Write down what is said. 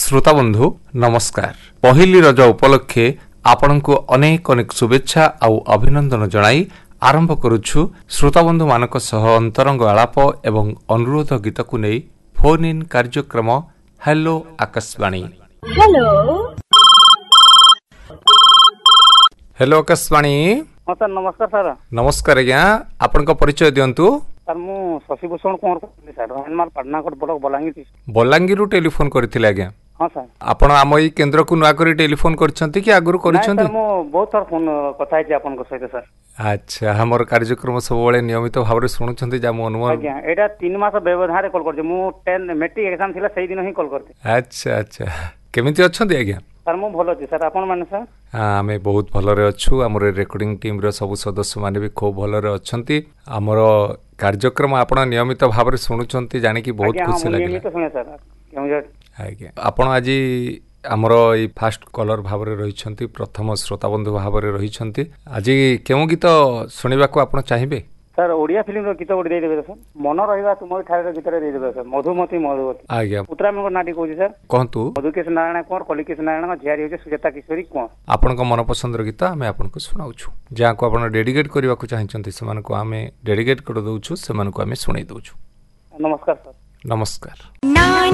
श्रोता बंधु नमस्कार। पहिली रज उपलक्षे आपनकु अनेक अनेक शुभेच्छा आउ अभिनंदन जणाई आरंभ करुछु श्रोता बंधु मानक सह अंतरंग आलाप एवं अनुरोध गीत को नै फोन इन कार्यक्रम हेलो आकाशवाणी। हेलो आकाशवाणी। हाँ सर नमस्कार सर। नमस्कार आज्ञा आपन परिचय दियंतु। सर मु शशिभूषण कुमार कहली sir Hanuman पाटनाकोट block Balangir. Balangir telephone करथिले आज्ञा। हाँ सर। आपण आम ई केन्द्र को नुआ करी टेलीफोन करछंती कि आगुरु करछंती? सर मु बहुत थर फोन कथा है आपन को सहित सर। अच्छा हमर कार्यक्रम सब बेले नियमित भाव शुणुछंती जा मु अनुमान। आज्ञा एटा 3 मास व्यवधान रे कॉल करजे मु 10 मैट्रिक एग्जाम थिला सेही दिन ही कॉल करते। अच्छा अच्छा केमिति अछंती आज्ञा? सर मु भलो छी सर आपण माने सर? हाँ आमे बहुत भलरे अछु। हमर रेकॉर्डिंग टीम रो सब सदस्य माने भी खूब भलरे अछंती। हमर कार्यक्रम आपण नियमित भाव शुणुछंती जानि कि बहुत खुशी लागला। नियमित सुने सर। आज्ञा आपण आजि हमर ई फास्ट कॉलर भाव रहिछंती प्रथम श्रोता बंधु भाव रहिछंती। आजि केउ गीत सुनिबा को आपण चाहिबे? सर ओडिया फिल्म रो गीत ओडी दे देबे सर। मन रहिबा तुमर ठारे रो गीत रे दे देबे सर। मधुमती मधुमती। आज्ञा पुत्रा में नाटी कहू सर। कहंतु मधुकेश नारायण कुमार कलिकेश नारायण झियारी होजे सुजाता किशोरी कुमार। आपण को मन पसंद रो गीत हमें आपण को सुनाउछु। जा को आपण डेडिकेट करबा को चाहछंती समान को हमें डेडिकेट कर दउछु समान को हमें सुनाई दउछु। नमस्कार सर। नमस्कार।